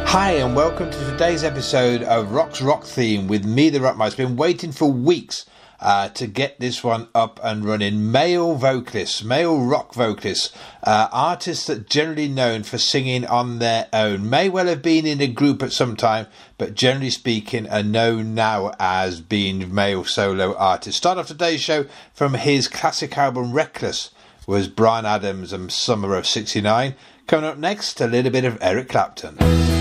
Hi and welcome to today's episode of Rock's Rock Theme with me, the Rockmaster. Been waiting for weeks to get this one up and running. Male vocalists, male rock vocalists, artists that generally known for singing on their own, may well have been in a group at some time, but generally speaking are known now as being male solo artists. Start off today's show from his classic album Reckless was Bryan Adams and Summer of '69. Coming up next, a little bit of Eric Clapton.